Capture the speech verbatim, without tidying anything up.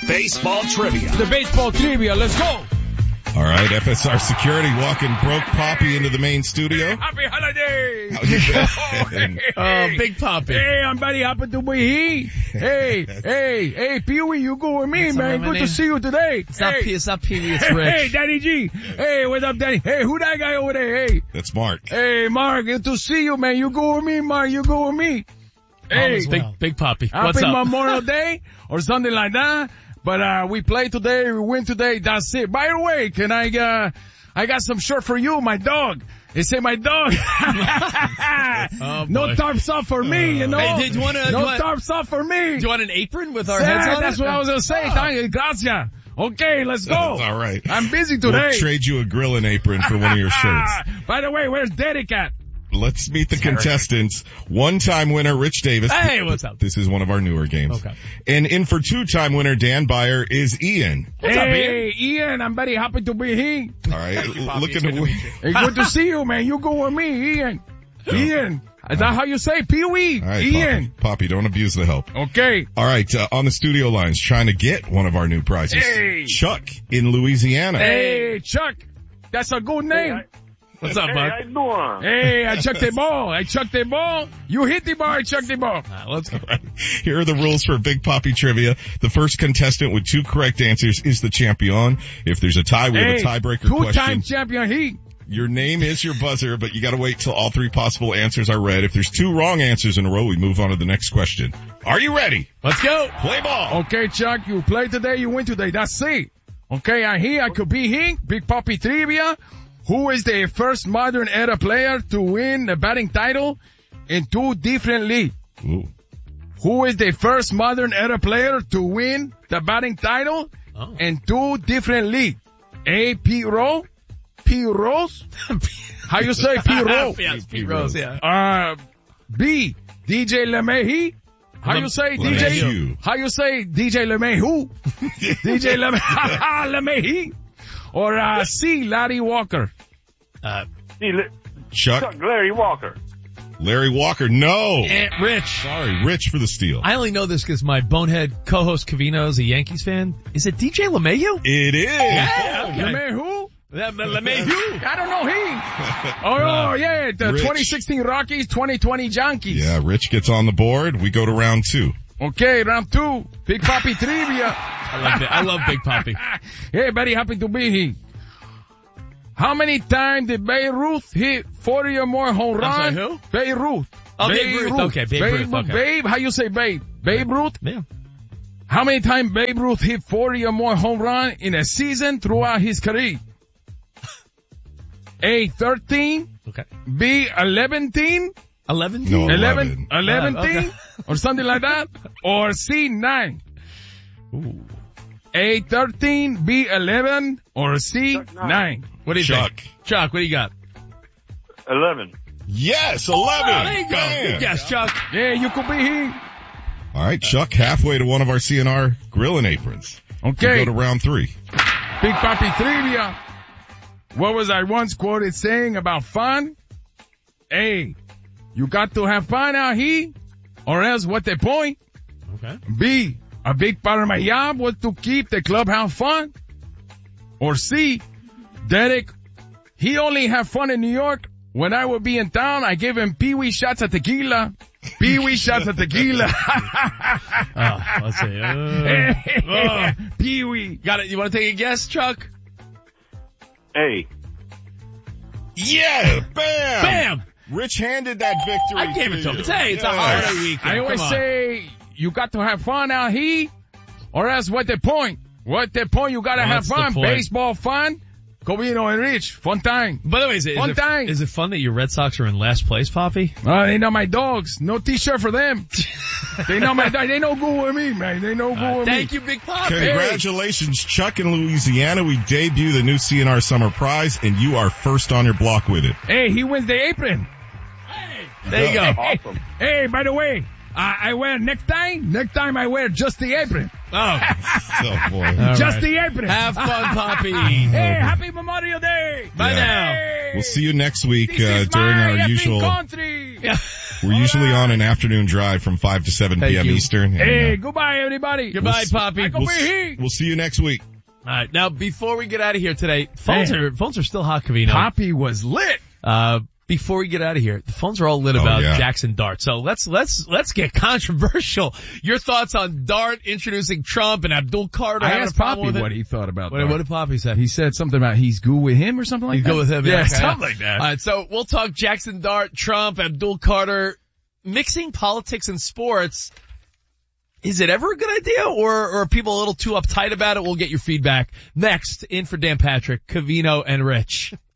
baseball trivia. The baseball trivia. Let's go. All right, F S R Security walking broke Poppy into the main studio. Happy holiday. How you been? Oh, Big Poppy. Hey, I'm very happy to be here. Hey, hey, hey, Pee-wee, you go with me, What's man. up, Good man? to see you today. It's hey. not P, it's not Pee-wee, it's Rich. Hey, Daddy G. Hey, what's up, Daddy? Hey, who that guy over there? Hey. That's Mark. Hey, Mark, good to see you, man. You go with me, Mark. You go with me. Hey, well. Big, Big Poppy. What's Happy up? Memorial Day or something like that. But, uh, we play today, we win today, that's it. By the way, can I, uh, I got some shirt for you, my dog. They say my dog. Oh, no tarps off for me, you know. Hey, did you wanna, no you want, tarps off for me. do you want an apron with our Yeah, heads on that's it? what I was gonna say. Oh. Thank you. Gracias. Okay, let's go. All right. I'm busy today. We'll trade you a grilling apron for one of your shirts. By the way, where's Derek at? Let's meet the contestants. One-time winner, Rich Davis. Hey, what's up? This is one of our newer games. Okay. And in for two-time winner, Dan Byer, is Ian. What's up, hey, Ian, I'm very happy to be here. All right. Thank you, Poppy. Looking It's good to to meet you. Hey, good to see you, man. You go with me, Ian. Ian. Is that how you say Pee-wee? All right, Ian. Poppy. Poppy, don't abuse the help. Okay. All right, uh, on the studio lines, trying to get one of our new prizes. Hey. Chuck in Louisiana. Hey, Chuck. That's a good name. What's up, Hey, bud? how you doing? Hey, I chucked the ball. I chucked the ball. You hit the ball. I chucked the ball. Uh, let's go. Here are the rules for Big Poppy Trivia. The first contestant with two correct answers is the champion. If there's a tie, we Hey, have a tiebreaker two-time question. champion he. Your name is your buzzer, but you gotta wait till all three possible answers are read. If there's two wrong answers in a row, we move on to the next question. Are you ready? Let's go. Play ball. Okay, Chuck, you play today, you win today. That's it. Okay, I'm here. I could be here. Big Poppy Trivia. Who is the first modern era player to win the batting title in two different leagues? Ooh. Who is the first modern era player to win the batting title Oh. in two different leagues? A. Pete Rose. Pete Rose. How you say Pete Rose? Yeah, it's Pete Rose, yeah. Uh, B. D J LeMahieu. How you say D J? LeMahieu. How you say D J LeMahieu? D J LeMahieu. LeMahieu. Or uh, C. Larry Walker. Uh, See, li- Chuck, Chuck Larry Walker. Larry Walker, no. eh, Rich. Sorry, Rich for the steal. I only know this because my bonehead co-host Cavino is a Yankees fan. Is it D J LeMahieu? It is. Yeah, okay. LeMahieu? That- that LeMahieu. I don't know he. Oh, oh yeah, the Rich. twenty sixteen Rockies, twenty twenty Yankees. Yeah, Rich gets on the board. We go to round two. Okay, round two. Big Poppy Trivia. I love it. I love Big Poppy. Hey, very happy to be here. How many times did Babe Ruth hit forty or more home I'm runs? sorry, who? Babe Ruth. Oh, Babe Ruth. Okay, Babe Ruth, okay. Babe, how you say Babe? Babe Ruth? Yeah. How many times Babe Ruth hit forty or more home runs in a season throughout his career? A, thirteen. Okay. B, eleven. Eleven? No. eleven, eleven. eleven Uh, okay. or something like that. Or C, nine. Ooh. A, thirteen, B, eleven, or C, Chuck, nine. nine. What do you Chuck. think? Chuck, what do you got? Eleven. Yes, eleven. Oh, there you go. Bam. Good guess, Chuck. Yeah, you could be here. All right, Chuck, halfway to one of our C N R grilling aprons. Okay. We go to round three. Big Poppy Trivia. What was I once quoted saying about fun? A, you got to have fun out here, or else what the point? Okay. B, a big part of my job was to keep the clubhouse fun. Or C, Derek, he only have fun in New York. When I would be in town, I give him Pee-wee shots of tequila. Pee-wee shots of tequila. Oh, let's see. Uh, oh. Pee-wee. Got it. You want to take a guess, Chuck? A. Yeah, bam. Bam! Rich handed that victory. I gave it to him. you. It's, hey, it's a Yes. holiday weekend. I always Come on. say, you got to have fun out here, or else what the point? What the point? You gotta Well, have that's the fun. point. Baseball fun. Covino and Rich. Fun time. By the way, is it, Fun is, it, time. is it fun that your Red Sox are in last place, Poppy? Uh, they know my dogs. No t-shirt for them. They know my dogs. They know good with me, man. They know good Uh, with thank me. you, Big Poppy. Congratulations, Chuck in Louisiana. We debut the new C N R Summer Prize, and you are first on your block with it. Hey, he wins the apron. There you go. Awesome. Hey, by the way, I, I wear necktie. Next time I wear just the apron. Oh, Oh, boy. All just right. the apron. Have fun, Poppy. Hey, happy Memorial Day. Bye Yeah. now. Hey. We'll see you next week This uh, is during my our effing usual... country. Yeah. We're usually on an afternoon drive from five to seven Thank p.m. you. Eastern. and, Hey, uh, goodbye, everybody. Goodbye, we'll, Poppy. I can We'll, be here. we'll see you next week. All right. Now, before we get out of here today, phones Man. are phones are still hot, Covino. Poppy was lit. Uh, before we get out of here, the phones are all lit Oh, about yeah. Jackson Dart. So let's let's let's get controversial. Your thoughts on Dart introducing Trump and Abdul Carter? I having asked a problem Poppy with it? what he thought about What, that. what did Poppy say? He said something about he's good with him or something like You that. go with him, Yeah, yeah, okay. something like that. All right, so we'll talk Jackson Dart, Trump, Abdul Carter, mixing politics and sports. Is it ever a good idea, or, or are people a little too uptight about it? We'll get your feedback next. In for Dan Patrick, Covino, and Rich.